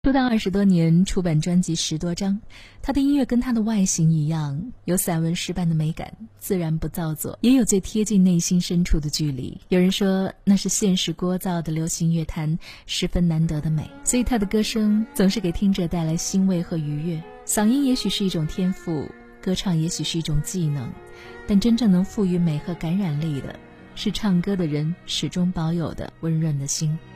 出道20多年，出版专辑10多张，他的音乐跟他的外形一样，有散文诗般的美感，自然不造作，也有最贴近内心深处的距离。有人说那是现实聒噪的流行乐坛十分难得的美，所以他的歌声总是给听者带来欣慰和愉悦。嗓音也许是一种天赋，歌唱也许是一种技能，但真正能赋予美和感染力的，是唱歌的人始终保有的温润的心。